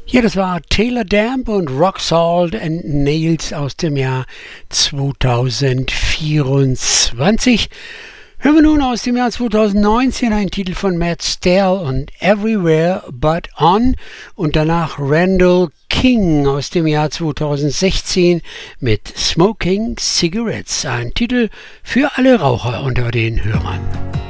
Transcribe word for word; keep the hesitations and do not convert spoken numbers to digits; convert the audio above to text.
Ja, das war Taylor Damp und Rock Salt and Nails aus dem Jahr zweitausendvierundzwanzig. Hören wir nun aus dem Jahr zweitausendneunzehn einen Titel von Matt Stell und Everywhere But On und danach Randall King aus dem Jahr zweitausendsechzehn mit Smoking Cigarettes, ein Titel für alle Raucher unter den Hörern.